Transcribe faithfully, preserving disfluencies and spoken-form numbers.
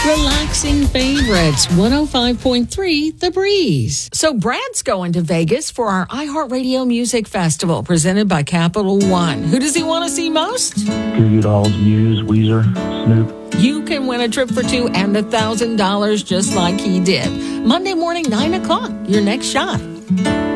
Relaxing favorites, one oh five point three The Breeze. So Brad's going to Vegas for our iHeartRadio Music Festival presented by Capital One. Who does he want to see most? Goo Goo Dolls, Muse, Weezer, Snoop. You can win a trip for two and one thousand dollars just like he did. Monday morning, nine o'clock, your next shot.